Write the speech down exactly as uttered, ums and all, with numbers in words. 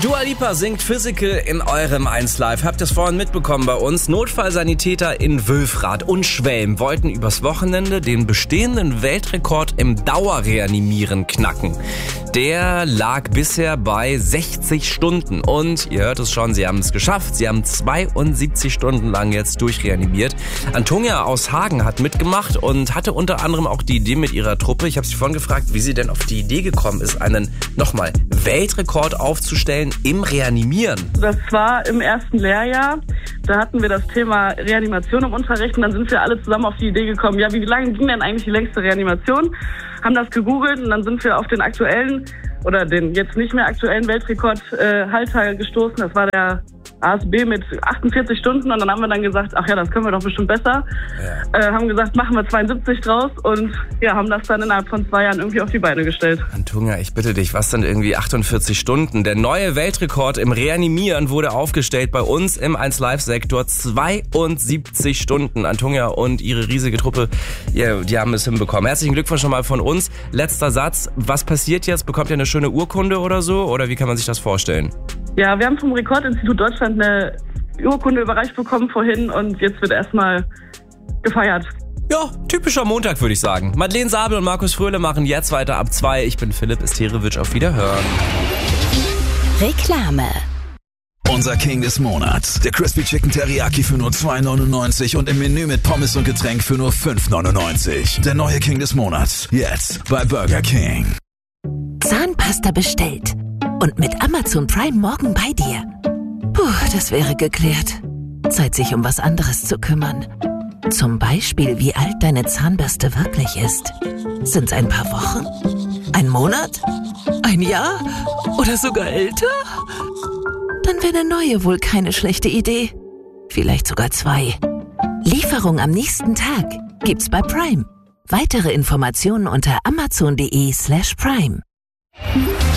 Dua Lipa singt Physical in eurem eins Live. Habt ihr es vorhin mitbekommen bei uns? Notfallsanitäter in Wülfrath und Schwelm wollten übers Wochenende den bestehenden Weltrekord im Dauerreanimieren knacken. Der lag bisher bei sechzig Stunden. Und ihr hört es schon, sie haben es geschafft. Sie haben zweiundsiebzig Stunden lang jetzt durchreanimiert. Antonia aus Hagen hat mitgemacht und hatte unter anderem auch die Idee mit ihrer Truppe. Ich habe sie vorhin gefragt, wie sie denn auf die Idee gekommen ist, einen, nochmal, Weltrekord aufzustellen im Reanimieren. Das war im ersten Lehrjahr. Da hatten wir das Thema Reanimation im Unterricht und dann sind wir alle zusammen auf die Idee gekommen, ja, wie lange ging denn eigentlich die längste Reanimation? Haben das gegoogelt und dann sind wir auf den aktuellen oder den jetzt nicht mehr aktuellen Weltrekordhalter äh, gestoßen. Das war der A S B mit achtundvierzig Stunden und dann haben wir dann gesagt, ach ja, das können wir doch bestimmt besser. Ja. Äh, haben gesagt, machen wir zweiundsiebzig draus und ja, haben das dann innerhalb von zwei Jahren irgendwie auf die Beine gestellt. Antonia, ich bitte dich, was denn irgendwie achtundvierzig Stunden? Der neue Weltrekord im Reanimieren wurde aufgestellt bei uns im eins Live-Sektor. zweiundsiebzig Stunden. Antonia und ihre riesige Truppe, ja, die haben es hinbekommen. Herzlichen Glückwunsch schon mal von uns. Letzter Satz, was passiert jetzt? Bekommt ihr eine schöne Urkunde oder so? Oder wie kann man sich das vorstellen? Ja, wir haben vom Rekordinstitut Deutschland eine Urkunde überreicht bekommen vorhin und jetzt wird erstmal gefeiert. Ja, typischer Montag, würde ich sagen. Madeleine Sabel und Markus Fröhle machen jetzt weiter ab zwei. Ich bin Philipp Esterewitsch, auf Wiederhören. Reklame. Unser King des Monats. Der Crispy Chicken Teriyaki für nur zwei neunundneunzig und im Menü mit Pommes und Getränk für nur fünf neunundneunzig. Der neue King des Monats. Jetzt bei Burger King. Zahnpasta bestellt. Und mit Amazon Prime morgen bei dir. Puh, das wäre geklärt. Zeit, sich um was anderes zu kümmern. Zum Beispiel, wie alt deine Zahnbürste wirklich ist. Sind's ein paar Wochen? Ein Monat? Ein Jahr? Oder sogar älter? Dann wäre eine neue wohl keine schlechte Idee. Vielleicht sogar zwei. Lieferung am nächsten Tag gibt's bei Prime. Weitere Informationen unter amazon.de slash prime.